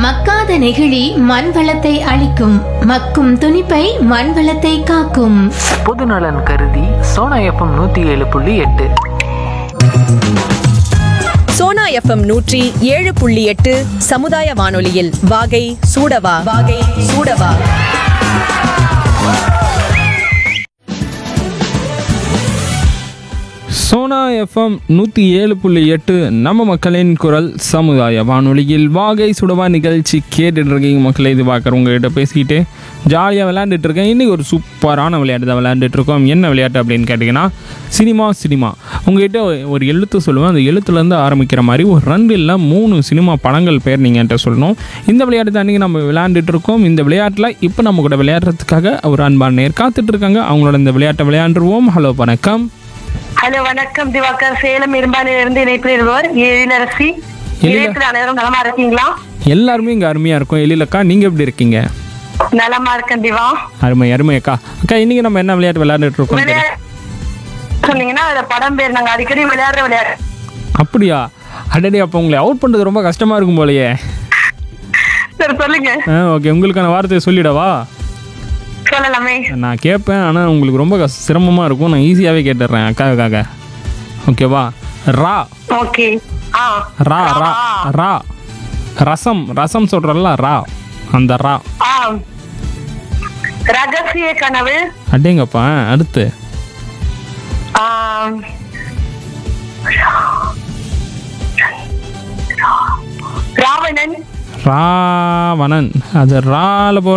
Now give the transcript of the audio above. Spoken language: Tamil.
மக்காத நெகிழி மண் வளத்தை அழிக்கும், மக்கும் துணிப்பை மண் வளத்தை காக்கும். பொதுநலன் கருதி சோனா எஃப்எம் 107.8. சோனா எஃப்எம் 107.8 சமுதாய வானொலியில் வாகை சூடவா. சோனா எஃப்எம் 107.8 நம்ம மக்களின் குரல் சமுதாய வானொலியில் வாகை சுடவா நிகழ்ச்சி கேட்டுட்டு இருக்கீங்க மக்களே. இது பார்க்குறவங்ககிட்ட பேசிக்கிட்டு ஜாலியாக விளையாண்டுட்டு இருக்கேன். இன்றைக்கி ஒரு சூப்பரான விளையாட்டு தான் விளையாண்டுட்டு இருக்கோம். என்ன விளையாட்டு அப்படின்னு கேட்டிங்கன்னா சினிமா. உங்கள்கிட்ட ஒரு எழுத்து சொல்லுவேன். அந்த எழுத்துலேருந்து ஆரம்பிக்கிற மாதிரி ஒரு 2 இல்லை 3 சினிமா படங்கள் பேர் நீங்கள் என்கிட்ட சொல்லணும். இந்த விளையாட்டு தான் அன்றைக்கி நம்ம விளையாண்டுட்டு இருக்கோம். இந்த விளையாட்டில் இப்போ நம்ம கூட விளையாடுறதுக்காக ஒரு அன்பான நேர் காத்துட்ருக்காங்க. அவங்களோட இந்த விளையாட்டை விளையாண்டுருவோம். ஹலோ வணக்கம். ஹலோ வணக்கம் திவாகர். சேலம் இரும்பாலிலிருந்து இணைப்பில் எழிலரசி. அனைவரும் நலமா இருக்கீங்களா? எல்லாருமே இங்கே அருமையாக இருக்கும். எழிலக்கா, நீங்கள் எப்படி இருக்கீங்க? நலமா இருக்கேன் திவா. அருமை அக்கா. இன்றைக்கி நம்ம என்ன விளையாட்டு விளையாண்டுட்டு இருக்கோம் சொன்னீங்கன்னா அந்த படம் பேர் நாங்கள் அடிக்கடி விளையாடுற விளையாடு. அப்படியா? அடடே, அப்போ உங்களை அவுட் பண்ணுறது ரொம்ப கஷ்டமாக இருக்கும் போலையே. சரி சொல்லுங்க. ஓகே, உங்களுக்கான வார்த்தையை சொல்லிடவா? சொல்லலாமே. நான் கேட்பேன், ஆனால் உங்களுக்கு ரொம்ப சிரமமாக இருக்கும். நான் ஈஸியாகவே கேட்டுடுறேன் அக்காவுக்காக. ஓகேவா? ரா. ஓகே. ரா ரா ரா. ரசம் சொல்கிறல்ல, ரா. அந்த ரா. ரகசிய கனவு. அடேங்கப்பா. அடுத்து ராவணன். ராவணன். அது ரால போல